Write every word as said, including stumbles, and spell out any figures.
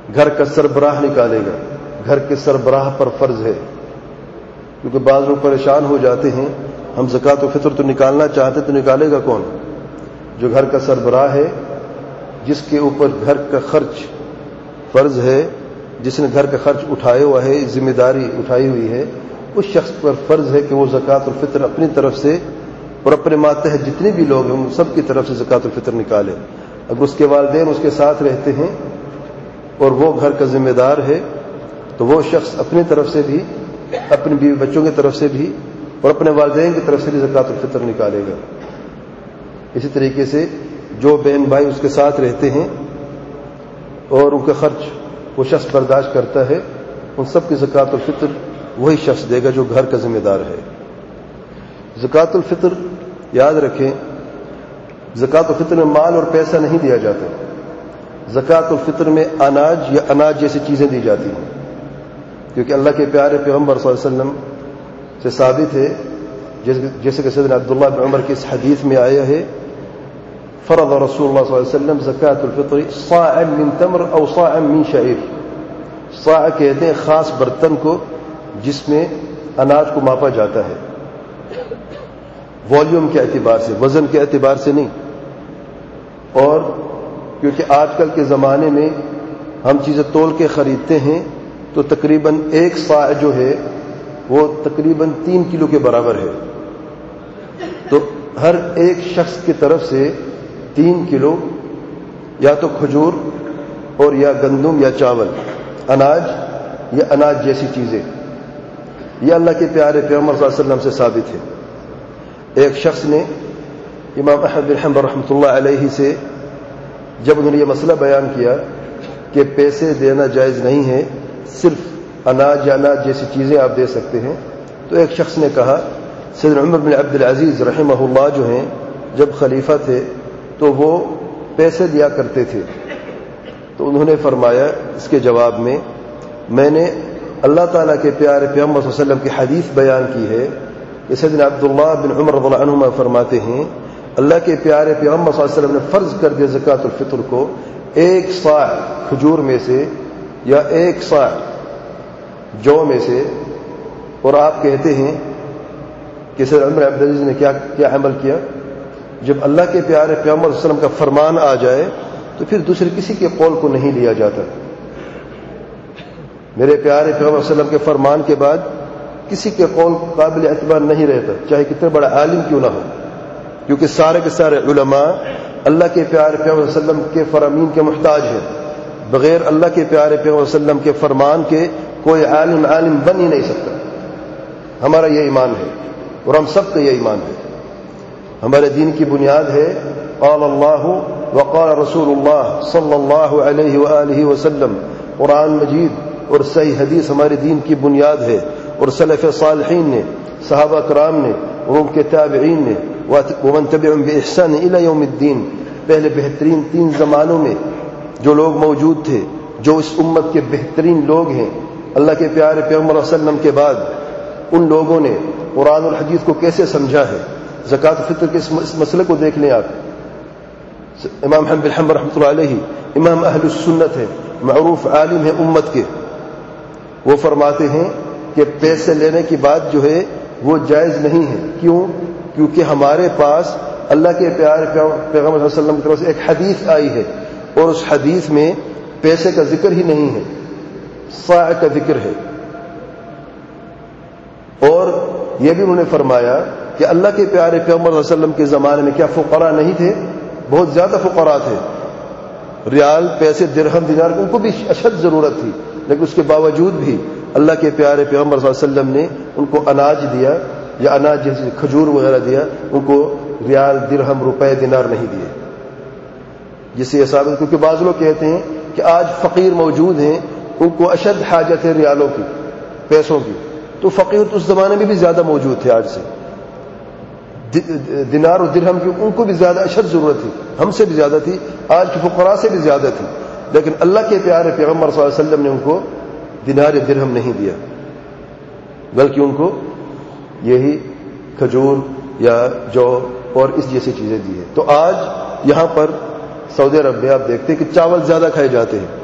گھر کا سربراہ نکالے گا، گھر کے سربراہ پر فرض ہے، کیونکہ بعض لوگ پریشان ہو جاتے ہیں، ہم زکوٰۃ الفطر تو نکالنا چاہتے تو نکالے گا کون؟ جو گھر کا سربراہ ہے، جس کے اوپر گھر کا خرچ فرض ہے، جس نے گھر کا خرچ اٹھایا ہوا ہے، ذمہ داری اٹھائی ہوئی ہے، اس شخص پر فرض ہے کہ وہ زکوٰۃ الفطر اپنی طرف سے اور اپنے ماتحت جتنے بھی لوگ ہیں ان سب کی طرف سے زکوٰۃ الفطر نکالے۔ اگر اس کے والدین اس کے ساتھ رہتے ہیں اور وہ گھر کا ذمہ دار ہے تو وہ شخص اپنی طرف سے بھی، اپنے بیوی بچوں کی طرف سے بھی اور اپنے والدین کی طرف سے بھی زکوٰۃ الفطر نکالے گا۔ اسی طریقے سے جو بہن بھائی اس کے ساتھ رہتے ہیں اور ان کا خرچ وہ شخص برداشت کرتا ہے، ان سب کی زکوٰۃ الفطر وہی شخص دے گا جو گھر کا ذمہ دار ہے۔ زکوٰۃ الفطر یاد رکھیں، زکوٰۃ الفطر میں مال اور پیسہ نہیں دیا جاتا، زکوٰۃ الفطر میں اناج یا اناج جیسی چیزیں دی جاتی ہیں، کیونکہ اللہ کے پیارے پیغمبر صلی اللہ علیہ وسلم سے ثابت ہے، جیسے کہ سیدنا عبداللہ بن عمر کی اس حدیث میں آیا ہے، فرض رسول اللہ صلی اللہ علیہ وسلم زکوٰۃ الفطر صاعا من تمر او صاعا من شعیر۔ صاع کہتے ہیں خاص برتن کو جس میں اناج کو ماپا جاتا ہے، والیوم کے اعتبار سے، وزن کے اعتبار سے نہیں۔ اور کیونکہ آج کل کے زمانے میں ہم چیزیں تول کے خریدتے ہیں تو تقریباً ایک صاع جو ہے وہ تقریباً تین کلو کے برابر ہے، تو ہر ایک شخص کی طرف سے تین کلو یا تو کھجور اور یا گندم یا چاول، اناج یا اناج جیسی چیزیں، یہ اللہ کے پیارے پیغمبر صلی اللہ علیہ وسلم سے ثابت ہے۔ ایک شخص نے امام احمد بن حنبل رحمۃ اللہ علیہ سے جب انہوں نے یہ مسئلہ بیان کیا کہ پیسے دینا جائز نہیں ہے، صرف اناج یا اناج جیسی چیزیں آپ دے سکتے ہیں، تو ایک شخص نے کہا سیدنا عمر بن عبد العزیز رحمہ اللہ جو ہیں جب خلیفہ تھے تو وہ پیسے دیا کرتے تھے، تو انہوں نے فرمایا اس کے جواب میں، میں نے اللہ تعالیٰ کے پیارے پیغمبر صلی اللہ علیہ وسلم کی حدیث بیان کی ہے کہ سیدنا عبداللہ بن عمر رضی اللہ عنہما فرماتے ہیں اللہ کے پیارے پیغمبر صلی اللہ علیہ وسلم نے فرض کر دیا زکوٰۃ الفطر کو ایک صاع کھجور میں سے یا ایک صاع جو میں سے، اور آپ کہتے ہیں کہ سیدنا عمر عبد العزیز نے کیا کیا عمل کیا؟ جب اللہ کے پیارے پیغمبر صلی اللہ علیہ وسلم کا فرمان آ جائے تو پھر دوسرے کسی کے قول کو نہیں لیا جاتا۔ میرے پیارے پیغمبر صلی اللہ علیہ وسلم کے فرمان کے بعد کسی کے قول قابل اعتبار نہیں رہتا، چاہے کتنا بڑا عالم کیوں نہ ہو، کیونکہ سارے کے سارے علماء اللہ کے پیارے پیغمبر صلی اللہ علیہ وسلم کے فرامین کے محتاج ہیں، بغیر اللہ کے پیارے پیغمبر صلی اللہ علیہ وسلم کے فرمان کے کوئی عالم عالم بن ہی نہیں سکتا۔ ہمارا یہ ایمان ہے اور ہم سب کا یہ ایمان ہے، ہمارے دین کی بنیاد ہے قال اللہ وقال رسول اللہ صلی اللہ علیہ وآلہ وسلم، قرآن مجید اور صحیح حدیث ہمارے دین کی بنیاد ہے، اور سلف صالحین نے، صحابہ کرام نے اور ان کے تابعین نے، ومن تبعهم بإحسان إلى يوم الدین، پہلے بہترین تین زمانوں میں جو لوگ موجود تھے، جو اس امت کے بہترین لوگ ہیں، اللہ کے پیارے پیغمبر صلی اللہ علیہ وسلم کے بعد ان لوگوں نے قرآن اور حدیث کو کیسے سمجھا ہے۔ زکوٰۃ الفطر کے اس مسئلے کو دیکھ لیں آپ، امام احمد بن حنبل رحمۃ اللہ علیہ امام اہل السنت ہے، معروف عالم ہے امت کے، وہ فرماتے ہیں کہ پیسے لینے کی بات جو ہے وہ جائز نہیں ہے۔ کیوں؟ کیونکہ ہمارے پاس اللہ کے پیارے پیغمبر صلی اللہ علیہ وسلم کی طرف سے ایک حدیث آئی ہے اور اس حدیث میں پیسے کا ذکر ہی نہیں ہے، صاع کا ذکر ہے۔ اور یہ بھی انہوں نے فرمایا کہ اللہ کے پیارے پیغمبر صلی اللہ علیہ وسلم کے زمانے میں کیا فقراء نہیں تھے؟ بہت زیادہ فقراء تھے، ریال، پیسے، درہم، دینار، ان کو بھی اشد ضرورت تھی، لیکن اس کے باوجود بھی اللہ کے پیارے پیغمبر صلی اللہ علیہ وسلم نے ان کو اناج دیا یا اناج جیسے کھجور وغیرہ دیا، ان کو ریال، درہم، روپے، دینار نہیں دیے، جس سے یہ ثابت، کیونکہ بعض لوگ کہتے ہیں کہ آج فقیر موجود ہیں، ان کو اشد حاجت ہے ریالوں کی، پیسوں کی، تو فقیر تو اس زمانے میں بھی زیادہ موجود تھے آج سے، دینار و درہم کی ان کو بھی زیادہ اشد ضرورت تھی، ہم سے بھی زیادہ تھی، آج کے فقراء سے بھی زیادہ تھی، لیکن اللہ کے پیارے پیغمبر صلی اللہ علیہ وسلم نے ان کو دینار یا درہم نہیں دیا، بلکہ ان کو یہی کھجور یا جو اور اس جیسی چیزیں دی ہیں۔ تو آج یہاں پر سعودی عرب میں آپ دیکھتے ہیں کہ چاول زیادہ کھائے جاتے ہیں،